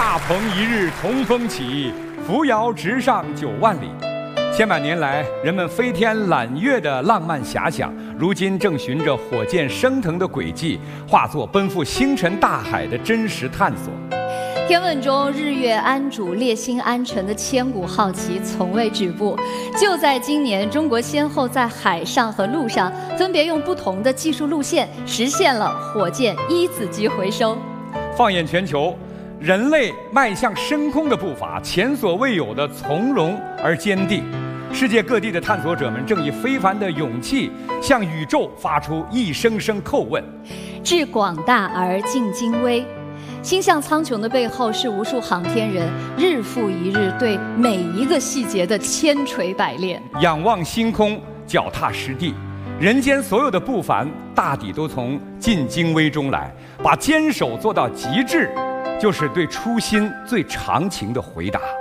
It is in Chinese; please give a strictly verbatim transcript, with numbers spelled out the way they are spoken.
大鹏一日同风起，扶摇直上九万里。千百年来，人们飞天揽月的浪漫遐想，如今正循着火箭升腾的轨迹，化作奔赴星辰大海的真实探索。 天问中日月安主、列星安辰的千古好奇从未止步。就在今年，中国先后在海上和陆上分别用不同的技术路线实现了火箭一子机回收。 放眼全球，人类迈向深空的步伐前所未有的从容而坚定。世界各地的探索者们正以非凡的勇气向宇宙发出一声声叩问： 致广大而尽精微。星象苍穹的背后，是无数航天人日复一日对每一个细节的千锤百炼。 仰望星空，脚踏实地，人间所有的不凡，大抵都从尽精微中来。把坚守做到极致，就是对初心最长情的回答。